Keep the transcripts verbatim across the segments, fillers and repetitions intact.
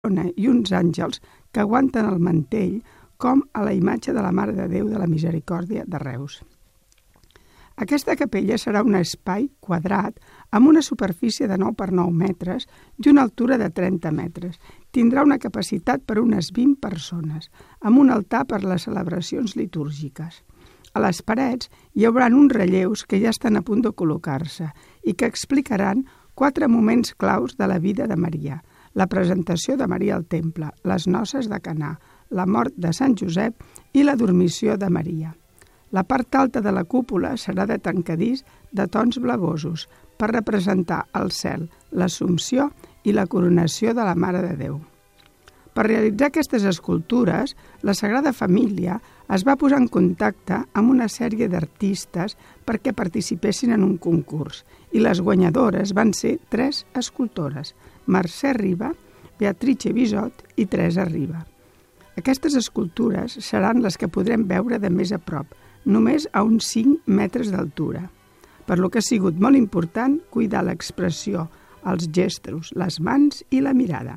i uns àngels que aguanten el mantell, com a la imatge de la Mare de Déu de la Misericòrdia de Reus. Aquesta capella serà un espai quadrat amb una superfície de nou per nou metres i una altura de trenta metres. Tindrà una capacitat per unes vint persones, amb un altar per les celebracions litúrgiques. A les parets hi haurà uns relleus que ja estan a punt de col·locar-se i que explicaran quatre moments claus de la vida de Maria: la presentació de Maria al temple, les noces de Canà, la mort de Sant Josep i la dormició de Maria. La part alta de la cúpula serà de tancadís de tons blavosos per representar el cel, l'Assumpció i la coronació de la Mare de Déu. Per realitzar aquestes escultures, la Sagrada Família es va posar en contacte amb una sèrie d'artistes perquè participessin en un concurs i les guanyadores van ser tres escultores: Mercè Riba, Beatrice Bisot i Teresa Riba. Aquestes escultures seran les que podrem veure de més a prop, només a uns cinc metres d'altura, per lo que ha sigut molt important cuidar l'expressió, els gestos, les mans i la mirada.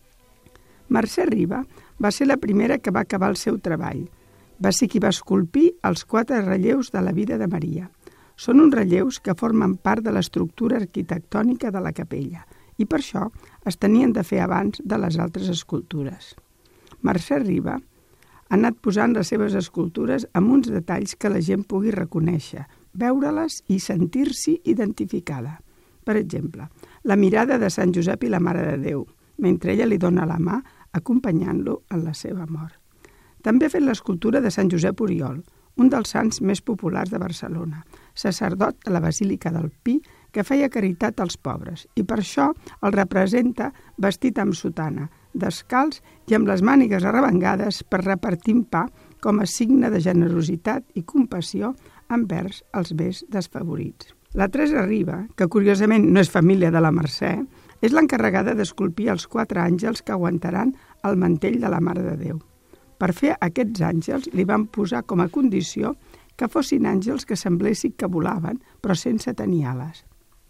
Mercè Riba va ser la primera que va acabar el seu treball. Va ser qui va esculpir els quatre relleus de la vida de Maria. Són uns relleus que formen part de l'estructura arquitectònica de la capella i per això es tenien de fer abans de les altres escultures. Mercè Riba ha anat posant les seves escultures amb uns detalls que la gent pugui reconèixer, veure-les i sentir-s'hi identificada. Per exemple, la mirada de Sant Josep i la Mare de Déu, mentre ella li dona la mà acompanyant-lo en la seva mort. També ha fet l'escultura de Sant Josep Oriol, un dels sants més populars de Barcelona, sacerdot de la Basílica del Pi que feia caritat als pobres i per això el representa vestit amb sotana, descalç i amb les mànigues arrevengades per repartir pa com a signe de generositat i compassió envers els més desfavorits. La Teresa Riba, que curiosament no és família de la Mercè, és l'encarregada d'esculpir els quatre àngels que aguantaran el mantell de la Mare de Déu. Per fer aquests àngels li van posar com a condició que fossin àngels que semblessin que volaven, però sense tenir ales.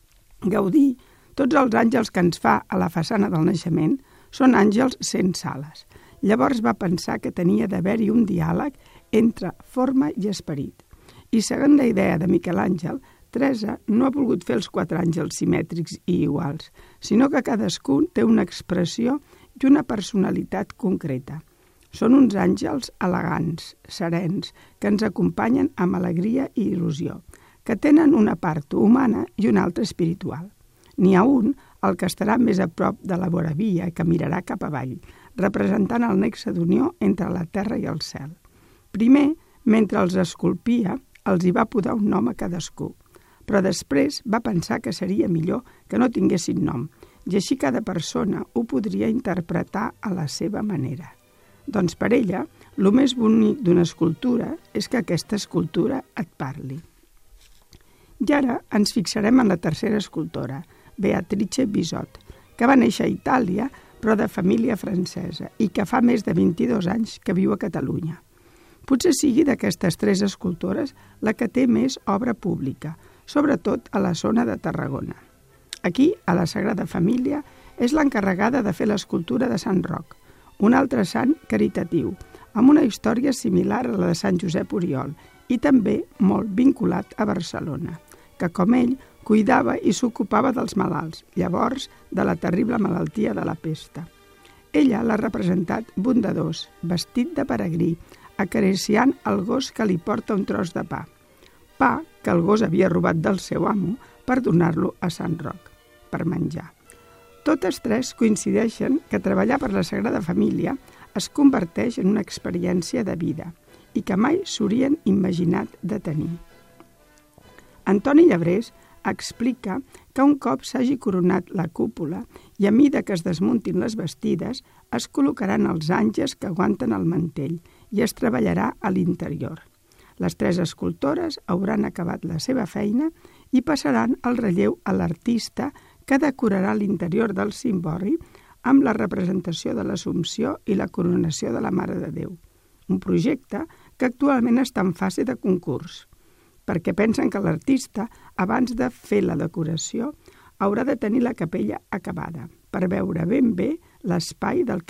Gaudí, tots els àngels que ens fa a la façana del naixement, són àngels sense ales. Llavors va pensar que tenia d'haver-hi un diàleg entre forma i esperit. I segons la idea de Miquel Àngel, Teresa no ha volgut fer els quatre àngels simètrics i iguals, sinó que cadascun té una expressió i una personalitat concreta. Són uns àngels elegants, serens, que ens acompanyen amb alegria i il·lusió, que tenen una part humana i una altra espiritual. N'hi ha un, el que estarà més a prop de la vora via, que mirarà cap avall, representant el nexe d'unió entre la terra i el cel. Primer, mentre els esculpia, els hi va posar un nom a cadascú, però després va pensar que seria millor que no tinguessin nom, i així cada persona ho podria interpretar a la seva manera. Doncs per ella, el més bonic d'una escultura és que aquesta escultura et parli. I ara ens fixarem en la tercera escultora, Beatrice Bisot, que va néixer a Itàlia, però de família francesa, i que fa més de vint-i-dos anys que viu a Catalunya. Potser sigui d'aquestes tres escultores la que té més obra pública, sobretot a la zona de Tarragona. Aquí, a la Sagrada Família, és l'encarregada de fer l'escultura de Sant Roc, un altre sant caritatiu, amb una història similar a la de Sant Josep Oriol i també molt vinculat a Barcelona, que com ell cuidava i s'ocupava dels malalts, llavors de la terrible malaltia de la pesta. Ella l'ha representat bondadós, vestit de peregrí, acariciant el gos que li porta un tros de pa, pa que el gos havia robat del seu amo per donar-lo a Sant Roc, per menjar. Totes tres coincideixen que treballar per la Sagrada Família es converteix en una experiència de vida i que mai s'haurien imaginat de tenir. Antoni Llebrés explica que un cop s'hagi coronat la cúpula i a mida que es desmuntin les bastides es col·locaran els àngels que aguanten el mantell i es treballarà a l'interior. Les tres escultores hauran acabat la seva feina i passaran el relleu a l'artista que decorarà l'interior del cimbori amb la representació de l'Assumpció i la coronació de la Mare de Déu. Un projecte que actualment està en fase de concurs, perquè pensen que l'artista, abans de fer la decoració, haurà de tenir la capella acabada per veure ben bé l'espai del